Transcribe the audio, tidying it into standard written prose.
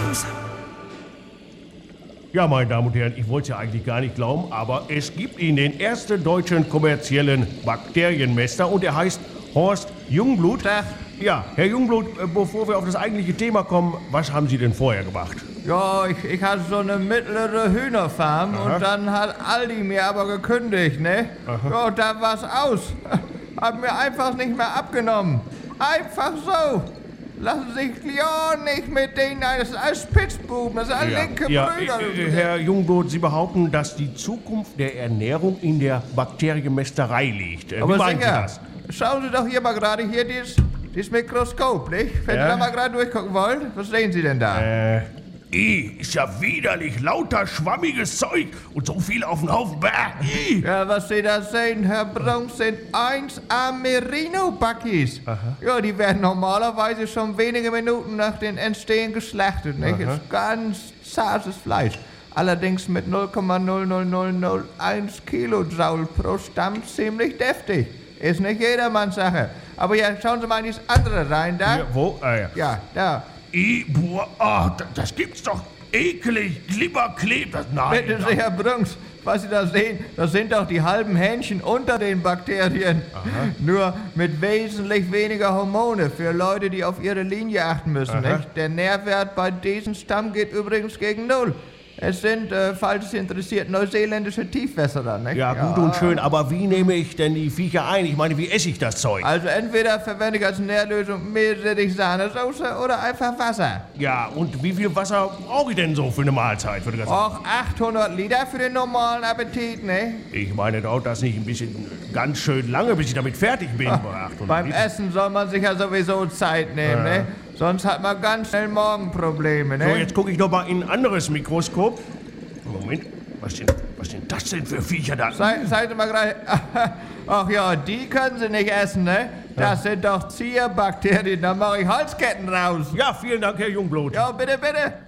langsam. Ja, meine Damen und Herren, ich wollte es ja eigentlich gar nicht glauben, aber es gibt ihn, den ersten deutschen kommerziellen Bakterienmesser, und er heißt Horst Jungblut. Ja, Herr Jungblut, bevor wir auf das eigentliche Thema kommen, was haben Sie denn vorher gemacht? Ja, ich hatte so eine mittlere Hühnerfarm. Aha. Und dann hat Aldi mir aber gekündigt, ne? Aha. Ja, da war's aus. Hab mir einfach nicht mehr abgenommen. Einfach so. Lassen Sie sich ja nicht mit denen, das sind alles Spitzbuben, das sind alle linke Brüder. Herr Jungblut, Sie behaupten, dass die Zukunft der Ernährung in der Bakterienmästerei liegt. Wie Aber meinen Sie sicher, das? schauen Sie doch hier mal gerade hier dieses Mikroskop, nicht? Wenn Ja? Sie da mal gerade durchgucken wollen, was sehen Sie denn da? Ist ja widerlich, lauter schwammiges Zeug und so viel auf den Haufen. Bäh. Ja, was Sie da sehen, Herr Brunks, sind 1A Merino-Buckies. Ja, die werden normalerweise schon wenige Minuten nach dem Entstehen geschlachtet, nicht? Aha. Ist ganz zartes Fleisch. Allerdings mit 0,00001 Kilojoule pro Stamm ziemlich deftig. Ist nicht jedermanns Sache. Aber ja, schauen Sie mal in dieses andere rein, da. Hier, wo? Ja, da. Das gibt's doch. Ekelig, Glibberkleb, das nein. Bitte sehr, Herr Brunks, was Sie da sehen, das sind doch die halben Hähnchen unter den Bakterien. Nur mit wesentlich weniger Hormone für Leute, die auf ihre Linie achten müssen. Nicht? Der Nährwert bei diesem Stamm geht übrigens gegen 0. Es sind, falls es interessiert, neuseeländische Tiefwässerer, nicht? Ja, gut und schön, aber wie nehme ich denn die Viecher ein? Ich meine, wie esse ich das Zeug? Also entweder verwende ich als Nährlösung Meerrettich-Sahnesoße oder einfach Wasser. Ja, und wie viel Wasser brauche ich denn so für eine Mahlzeit? Für das Och, 800 Liter für den normalen Appetit, ne? Ich meine, dauert das nicht ein bisschen ganz schön lange, bis ich damit fertig bin? Bei 800 Beim Liter? Essen soll man sich ja sowieso Zeit nehmen, ne? Sonst hat man ganz schnell Morgenprobleme, ne? So, jetzt gucke ich noch mal in ein anderes Mikroskop. Moment, was sind das denn für Viecher da? Seien Sie mal gerade... Ach ja, die können Sie nicht essen, ne? Das sind doch Zierbakterien, da mache ich Holzketten raus. Ja, vielen Dank, Herr Jungblut. Ja, bitte, bitte.